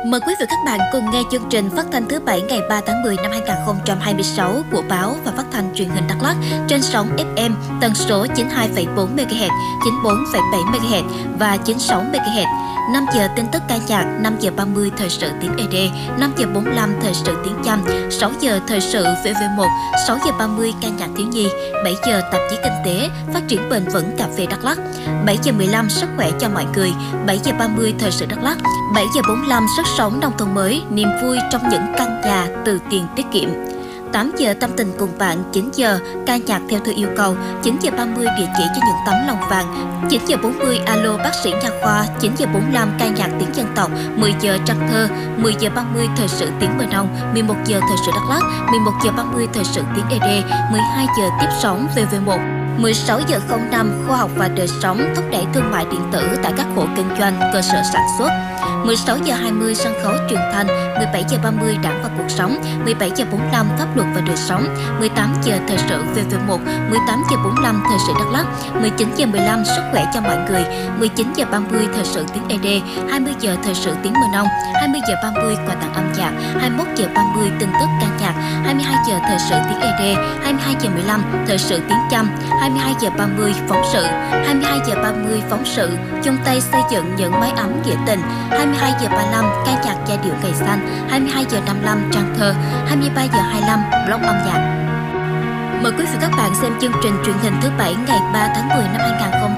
Mời quý vị và các bạn cùng nghe chương trình phát thanh thứ Bảy ngày 3 tháng 10 năm 2026 của báo và phát thanh truyền hình Đắk Lắk trên sóng FM tần số 92,4 MHz, 94,7 MHz và 96 MHz. 5 giờ tin tức ca nhạc, 5 giờ 30 thời sự tiếng ED, 5 giờ 45 thời sự tiếng Chăm, 6 giờ thời sự VV1, 6 giờ 30 ca nhạc thiếu nhi, 7 giờ tạp chí kinh tế, phát triển bền vững cà phê Đắk Lắk, 7 giờ 15 sức khỏe cho mọi người, 7 giờ 30 thời sự Đắk Lắk, 7 giờ 45 sức sống nông thôn mới, niềm vui trong những căn nhà từ tiền tiết kiệm. 8 giờ tâm tình cùng bạn, 9 giờ ca nhạc theo thư yêu cầu, 9 giờ 30 địa chỉ cho những tấm lòng vàng, 9 giờ 40 alo bác sĩ nha khoa, 9 giờ 45 ca nhạc tiếng dân tộc, 10 giờ trăng thơ, 10 giờ 30 thời sự tiếng Mơ Nông, 11 giờ thời sự Đắk Lắk, 11 giờ 30 thời sự tiếng ED, 12 giờ tiếp sóng VV1. 16 giờ 05 khoa học và đời sống thúc đẩy thương mại điện tử tại các hộ kinh doanh, cơ sở sản xuất. 16 giờ 20 sân khấu truyền thanh, 17 giờ 30 đảng và cuộc sống, 17 giờ 45 pháp luật và đời sống, 18 giờ thời sự VV1, 18 giờ 45 thời sự Đắk Lắk, 19 giờ 15 sức khỏe cho mọi người, 19 giờ 30 thời sự tiếng ED, 20 giờ thời sự tiếng Mơ Nông, 20 giờ 30 quà tặng âm nhạc, 21 giờ 30 tin tức ca nhạc, 22 giờ thời sự tiếng ED, 22 giờ 15 thời sự tiếng Chăm, 22 giờ 30 phóng sự, 22 giờ 30 phóng sự chung tay xây dựng những mái ấm nghĩa tình, 22 giờ 35 ca nhạc giai điệu ngày xanh, 22 giờ 55 trang thơ, 23 giờ 25 blog âm nhạc. Mời quý vị các bạn xem chương trình truyền hình thứ Bảy ngày 3 tháng 10 năm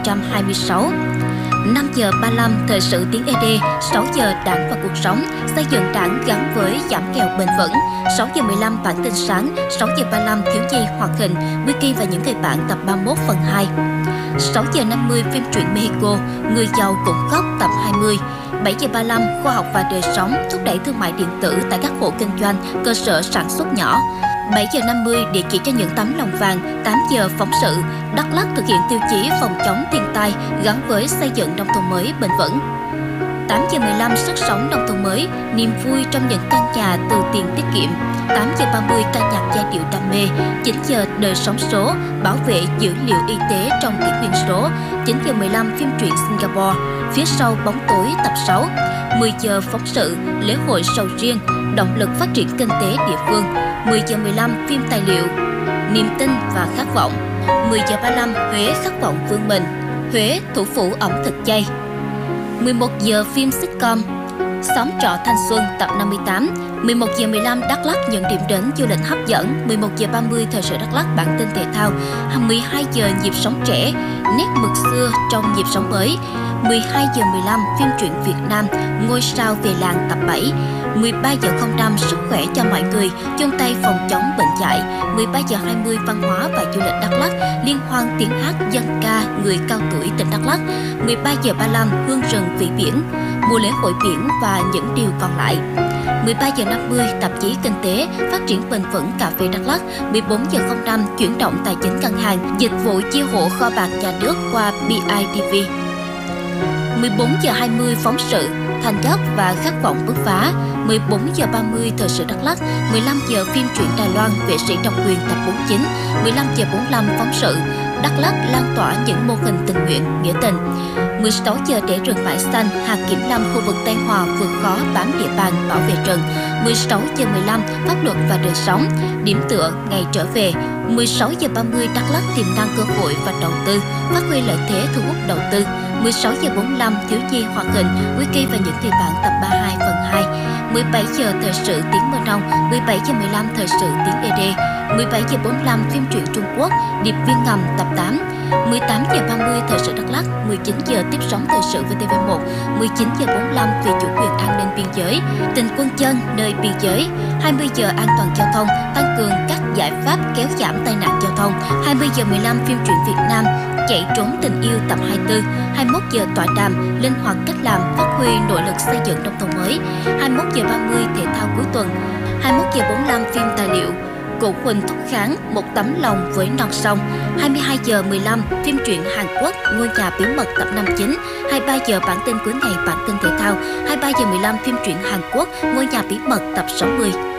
2026. 5 giờ 35 thời sự tiếng ED, 6 giờ đảng và cuộc sống, xây dựng đảng gắn với giảm nghèo bền vững, 6 giờ 15 bản tin sáng, 6 giờ 35 thiếu nhi hoạt hình, Wiki và những người bạn tập 31 phần 2. 6 giờ 50 phim truyện Mexico, người giàu cũng khóc tập 20. 7 giờ 35 khoa học và đời sống thúc đẩy thương mại điện tử tại các hộ kinh doanh, cơ sở sản xuất nhỏ. 7 giờ 50 địa chỉ cho những tấm lòng vàng, 8 giờ phóng sự, Đắk Lắk thực hiện tiêu chí phòng chống thiên tai gắn với xây dựng nông thôn mới bền vững. 8 giờ 15 sức sống nông thôn mới, niềm vui trong những căn nhà từ tiền tiết kiệm. 8 giờ 30 ca nhạc giai điệu đam mê, 9 giờ đời sống số, bảo vệ dữ liệu y tế trong kỷ nguyên số. 9 giờ 15 phim truyện Singapore, phía sau bóng tối tập 6. 10 giờ phóng sự, lễ hội sầu riêng, động lực phát triển kinh tế địa phương. 10 giờ 15 phim tài liệu, niềm tin và khát vọng. 10 giờ 35 Huế khát vọng vươn mình, Huế thủ phủ ẩm thực chay. 11 giờ phim sitcom Xóm trọ thanh xuân tập 58. 11 giờ 15 Đắk Lắk những điểm đến du lịch hấp dẫn. 11 giờ 30 thời sự Đắk Lắk bản tin thể thao. 12 giờ nhịp sống trẻ, nét mực xưa trong nhịp sống mới. 12 giờ 15 phim truyện Việt Nam, ngôi sao về làng tập 7. 13 giờ 05 sức khỏe cho mọi người, chung tay phòng chống bệnh dạy. 13 giờ 20 văn hóa và du lịch Đắk Lắk, liên hoan tiếng hát dân ca người cao tuổi tỉnh Đắk Lắk. 13 giờ 35 hương rừng vị biển, mùa lễ hội biển và những điều còn lại. 13 giờ 50 tạp chí kinh tế, phát triển bền vững cà phê Đắk Lắk. 14 giờ 05 chuyển động tài chính ngân hàng, dịch vụ chia hộ kho bạc nhà nước qua BIDV. 14 giờ 20 phóng sự, thành đất và khát vọng bứt phá. 14 giờ 30 thời sự Đắk Lắk. 15 giờ phim truyện Đài Loan, vệ sĩ độc quyền tập 49. 15 giờ 45 phóng sự, Đắk Lắk lan tỏa những mô hình tình nguyện nghĩa tình. 16 giờ để rừng mãi xanh, hạt kiểm lâm khu vực Tây Hòa vượt khó bám địa bàn bảo vệ rừng. 16 giờ 15 pháp luật và đời sống, điểm tựa ngày trở về. 16 giờ 30 Đắk Lắk tiềm năng cơ hội và đầu tư, phát huy lợi thế thu hút đầu tư. 16 giờ 45 thiếu nhi hoạt hình, Wiki và những người bạn tập 32 phần 2. 17 giờ thời sự tiếng Mơ Nông, 17 giờ 15 thời sự tiếng ED. 17 giờ 45 phim truyện Trung Quốc, Điệp viên ngầm tập 8. 18 giờ 30 thời sự Đắk Lắk, 19 giờ tiếp sóng thời sự VTV1, 19 giờ 45 về chủ quyền an ninh biên giới, tình quân dân nơi biên giới, 20 giờ an toàn giao thông, tăng cường các giải pháp kéo giảm tai nạn giao thông, 20 giờ 15 phim truyện Việt Nam, chạy trốn tình yêu tập 24, 21 giờ tọa đàm, linh hoạt cách làm, phát huy nội lực xây dựng nông thôn mới, 21 giờ 30 thể thao cuối tuần, 21 giờ 45 phim tài liệu, Cụ Huỳnh Thúc Kháng, một tấm lòng với non sông. 22 giờ 15 phim truyện Hàn Quốc, ngôi nhà bí mật tập 59. 23 giờ bản tin cuối ngày, bản tin thể thao. 23 giờ 15 phim truyện Hàn Quốc, ngôi nhà bí mật tập 60.